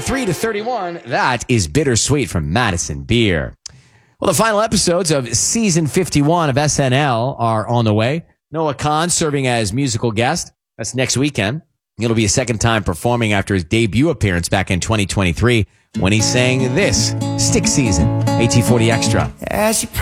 3 to 31. That is Bittersweet from Madison Beer. Well, the final episodes of season 51 of SNL are on the way. Noah Khan serving as musical guest. That's next weekend. It'll be a second time performing after his debut appearance back in 2023 when he sang this, Stick Season, AT40 Extra. As you